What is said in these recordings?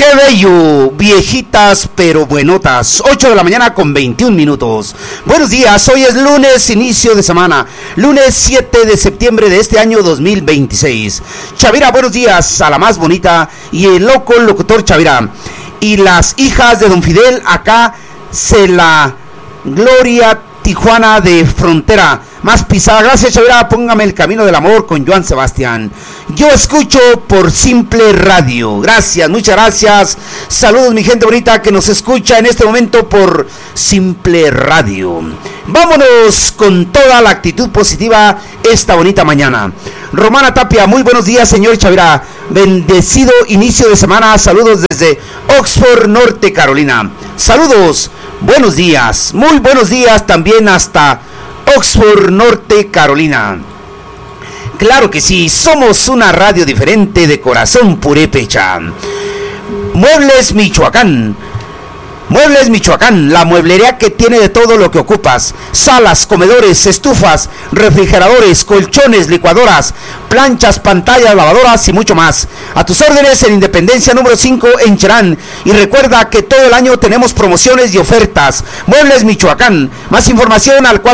¡Qué bello! Viejitas pero buenotas. 8 de la mañana con 21 minutos. Buenos días, hoy es lunes, inicio de semana. Lunes 7 de septiembre de este año 2026. Chavira, buenos días a la más bonita y el loco locutor Chavira. Y las hijas de Don Fidel, acá se la Gloria Tijuana de Frontera. Más pisada, gracias Chavira, póngame el camino del amor con Joan Sebastián. Yo escucho por Simple Radio. Gracias, muchas gracias. Saludos mi gente bonita que nos escucha en este momento por Simple Radio. Vámonos con toda la actitud positiva esta bonita mañana. Romana Tapia, muy buenos días señor Chavira. Bendecido inicio de semana. Saludos desde Oxford, Norte Carolina. Saludos, buenos días. Muy buenos días también hasta Oxford, Norte Carolina. Claro que sí, somos una radio diferente de corazón purépecha. Muebles Michoacán. Muebles Michoacán, la mueblería que tiene de todo lo que ocupas: salas, comedores, estufas, refrigeradores, colchones, licuadoras, planchas, pantallas, lavadoras y mucho más. A tus órdenes en Independencia número 5 en Cherán. Y recuerda que todo el año tenemos promociones y ofertas. Muebles Michoacán, más información al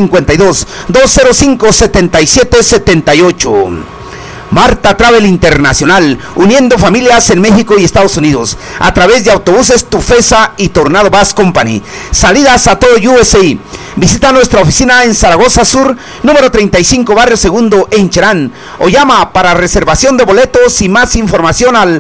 452-205-7778. Marta Travel Internacional, uniendo familias en México y Estados Unidos a través de autobuses Tufesa y Tornado Bus Company. Salidas a todo USA. Visita nuestra oficina en Zaragoza Sur, número 35, barrio Segundo, en Cherán, o llama para reservación de boletos y más información al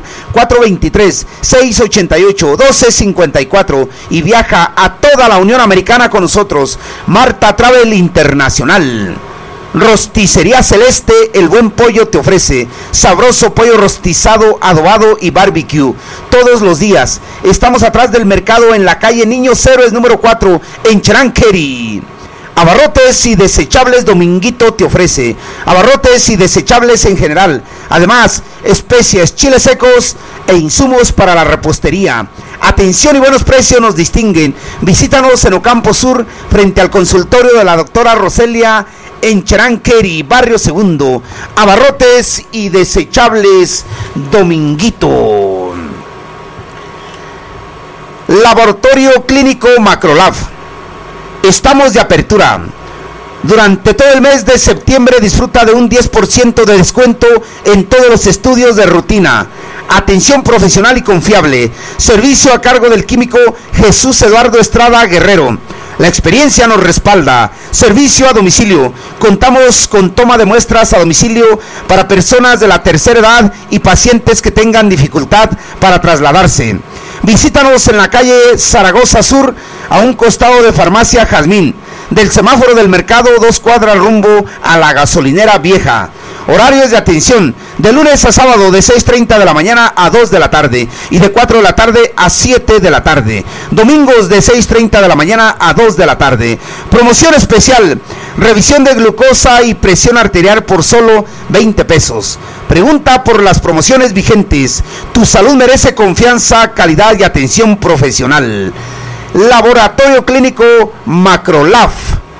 423-688-1254 y viaja a toda la Unión Americana con nosotros. Marta Travel Internacional. Rosticería Celeste, el buen pollo te ofrece sabroso pollo rostizado, adobado y barbecue todos los días. Estamos atrás del mercado en la calle Niños Héroes número 4 en Cheranqueri. Abarrotes y desechables Dominguito te ofrece abarrotes y desechables en general. Además, especias, chiles secos e insumos para la repostería. Atención y buenos precios nos distinguen. Visítanos en Ocampo Sur, frente al consultorio de la doctora Roselia, en Cheranqueri, barrio Segundo. Abarrotes y desechables Dominguito. Laboratorio Clínico Macrolab. Estamos de apertura. Durante todo el mes de septiembre disfruta de un 10% de descuento en todos los estudios de rutina. Atención profesional y confiable. Servicio a cargo del químico Jesús Eduardo Estrada Guerrero. La experiencia nos respalda. Servicio a domicilio. Contamos con toma de muestras a domicilio para personas de la tercera edad y pacientes que tengan dificultad para trasladarse. Visítanos en la calle Zaragoza Sur, a un costado de Farmacia Jazmín, del semáforo del mercado, 2 cuadras rumbo a la gasolinera vieja. Horarios de atención: de lunes a sábado de 6:30 de la mañana a 2 de la tarde y de 4 de la tarde a 7 de la tarde. Domingos de 6:30 de la mañana a 2 de la tarde. Promoción especial: revisión de glucosa y presión arterial por solo 20 pesos. Pregunta por las promociones vigentes. Tu salud merece confianza, calidad y atención profesional. Laboratorio Clínico Macrolab.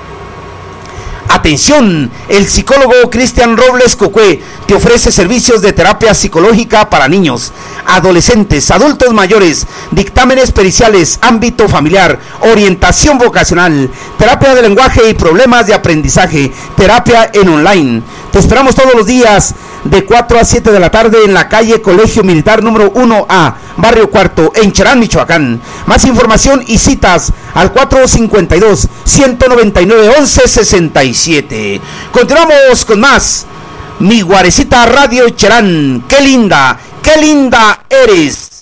Atención, el psicólogo Cristian Robles Cocué te ofrece servicios de terapia psicológica para niños, adolescentes, adultos mayores, dictámenes periciales, ámbito familiar, orientación vocacional, terapia de lenguaje y problemas de aprendizaje, terapia en online. Te esperamos todos los días de 4 a 7 de la tarde en la calle Colegio Militar número 1A, barrio Cuarto, en Cherán, Michoacán. Más información y citas al 452-199-1167. Continuamos con más. Mi Guarecita Radio Cherán. ¡Qué linda eres!